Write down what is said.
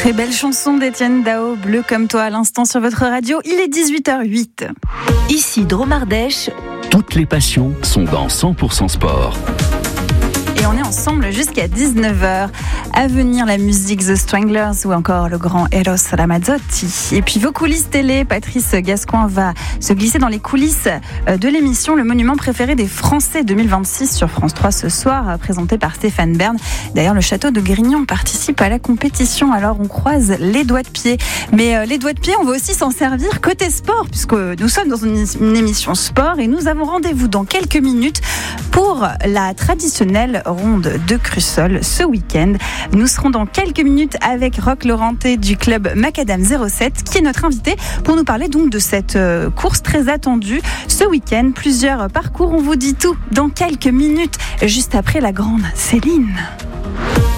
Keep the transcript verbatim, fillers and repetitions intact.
Très belle chanson d'Étienne Dao, Bleu comme toi à l'instant sur votre radio. Il est dix-huit heures huit. Ici Dromardèche. Toutes les passions sont dans cent pour cent sport. Et on est ensemble jusqu'à dix-neuf heures. À venir, la musique The Stranglers ou encore le grand Eros Ramazzotti. Et puis vos coulisses télé, Patrice Gascoigne va se glisser dans les coulisses de l'émission Le Monument préféré des Français deux mille vingt-six sur France trois ce soir, présenté par Stéphane Bern. D'ailleurs, le château de Grignan participe à la compétition, alors on croise les doigts de pied. Mais euh, les doigts de pied, on va aussi s'en servir côté sport, puisque nous sommes dans une, une émission sport et nous avons rendez-vous dans quelques minutes pour la traditionnelle ronde de Crussol ce week-end. Nous serons dans quelques minutes avec Roch Laurenté du club Macadam zéro sept qui est notre invité pour nous parler donc de cette course très attendue ce week-end. Plusieurs parcours, on vous dit tout dans quelques minutes, juste après la grande Céline.